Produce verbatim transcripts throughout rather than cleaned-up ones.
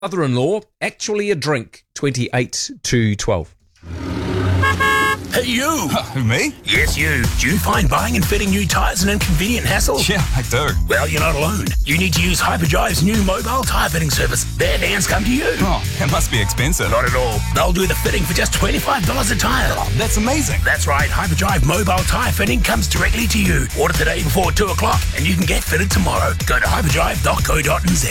Mother-in-law, actually a drink, twenty-eight to twelve. Hey, you! Who, me? Yes, you. Do you find buying and fitting new tyres an inconvenient hassle? Yeah, I do. Well, you're not alone. You need to use Hyperdrive's new mobile tyre fitting service. Their vans come to you. Oh, it must be expensive. Not at all. They'll do the fitting for just twenty-five dollars a tyre. Oh, that's amazing. That's right. Hyperdrive mobile tyre fitting comes directly to you. Order today before two o'clock and you can get fitted tomorrow. Go to hyperdrive dot co dot n z.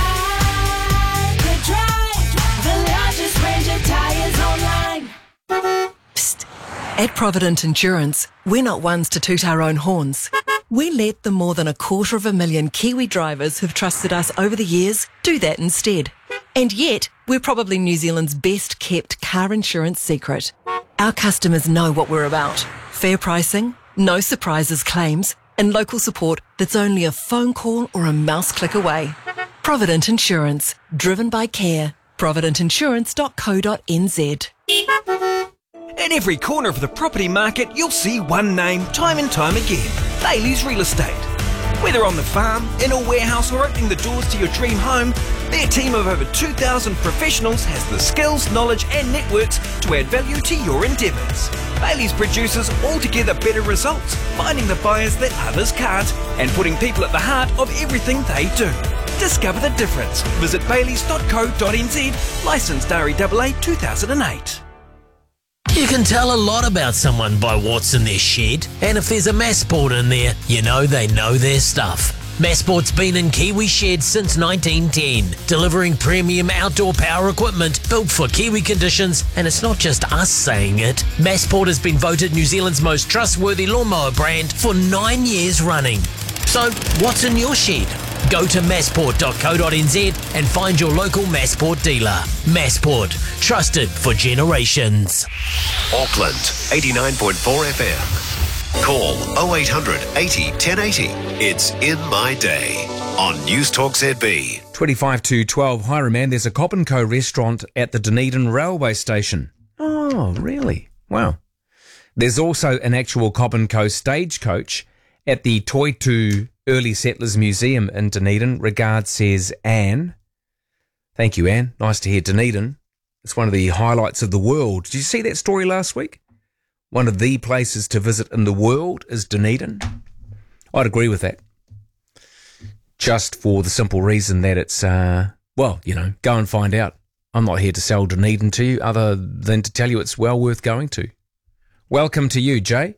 Hyperdrive, the largest range of tyres online. Psst. At Provident Insurance, we're not ones to toot our own horns. We let the more than a quarter of a million Kiwi drivers who've trusted us over the years do that instead. And yet, we're probably New Zealand's best kept car insurance secret. Our customers know what we're about. Fair pricing, no surprises claims, and local support that's only a phone call or a mouse click away. Provident Insurance, driven by care. provident insurance dot co dot n z. At every corner of the property market, you'll see one name time and time again. Bailey's Real Estate. Whether on the farm, in a warehouse or opening the doors to your dream home, their team of over two thousand professionals has the skills, knowledge and networks to add value to your endeavours. Bailey's produces altogether better results, finding the buyers that others can't and putting people at the heart of everything they do. Discover the difference. Visit baileys dot co dot n z, licensed R E A A two thousand eight. You can tell a lot about someone by what's in their shed, and if there's a Massport in there, you know they know their stuff. Massport's been in Kiwi sheds since nineteen ten, delivering premium outdoor power equipment built for Kiwi conditions, and it's not just us saying it. Massport has been voted New Zealand's most trustworthy lawnmower brand for nine years running. So, what's in your shed? Go to massport dot co dot n z and find your local Massport dealer. Massport, trusted for generations. Auckland, eighty-nine point four F M. Call oh eight hundred eighty ten eighty. It's In My Day on News Talk Z B. twenty-five to twelve. Hi, Roman. There's a Cobb and Co restaurant at the Dunedin railway station. Oh, really? Wow. There's also an actual Cobb and Co stagecoach at the Toitu Early Settlers Museum in Dunedin. Regards, says Anne. Thank you, Anne. Nice to hear Dunedin. It's one of the highlights of the world. Did you see that story last week? One of the places to visit in the world is Dunedin. I'd agree with that. Just for the simple reason that it's, uh, well, you know, go and find out. I'm not here to sell Dunedin to you other than to tell you it's well worth going to. Welcome to you, Jay.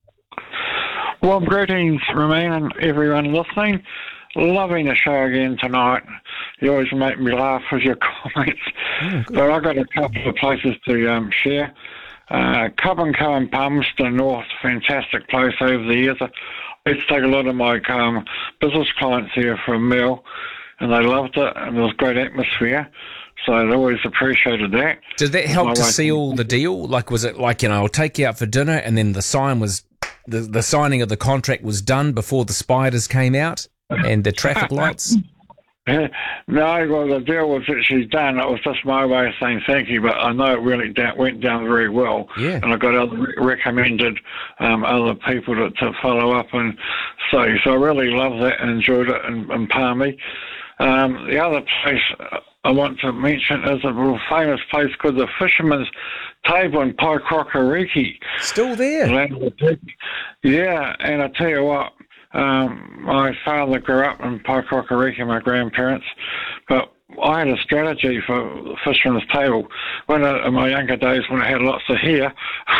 Well, greetings, Romain, and everyone listening. Loving the show again tonight. You always make me laugh with your comments. Oh, but I've got a couple of places to um, share. Uh, Cobb and Co in Palmerston North, fantastic place over the years. I used to take a lot of my um, business clients here for a meal, and they loved it, and there was a great atmosphere. So I always appreciated that. Did that help My to wife- seal the deal? Like, was it like, you know, I'll take you out for dinner, and then the sign was, the, the signing of the contract was done before the spiders came out and the traffic lights? No, well, the deal was actually done. It was just my way of saying thank you, but I know it really da- went down very well. Yeah. And I got other re- recommended um, other people to, to follow up and say. So I really loved that and enjoyed it in, in Palmy. Um, the other place I want to mention is a real famous place called the Fisherman's Table in Paikrokariki. Still there? Land of the Pig. Yeah, and I tell you what, um, my father grew up in Paikrokariki, my grandparents, but I had a strategy for Fisherman's Table. When I, in my younger days, when I had lots of hair,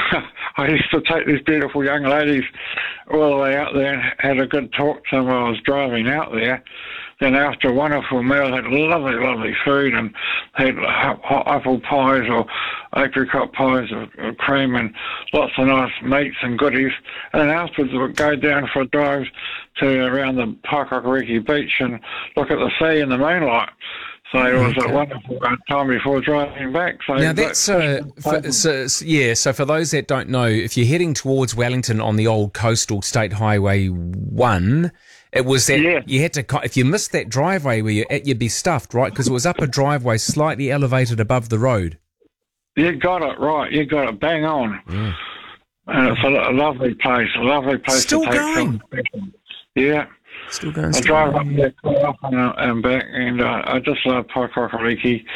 I used to take these beautiful young ladies all the way out there and had a good talk to them while I was driving out there. Then after a wonderful meal, had lovely, lovely food and had hot apple pies or apricot pies or, or cream and lots of nice meats and goodies. And then afterwards, we'd go down for a drive to around the Paikrokariki beach and look at the sea and the moonlight. So it was Okay. a wonderful time before driving back. So Now that's uh, for, so, yeah. So for those that don't know, if you're heading towards Wellington on the old coastal state highway one, it was that Yeah. you had to. co- If you missed that driveway, where you at, you'd be stuffed, right? Because it was up a driveway slightly elevated above the road. You got it right. You got it bang on. Yeah. And it's a, lo- a lovely place. A lovely place Still to take going? some. Yeah. Still going I strong. drive up there quite often and back, and uh, I just love Paikākāriki.